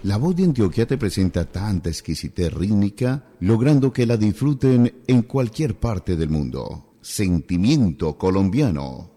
La voz de Antioquia te presenta tanta exquisitez rítmica, logrando que la disfruten en cualquier parte del mundo. Sentimiento colombiano.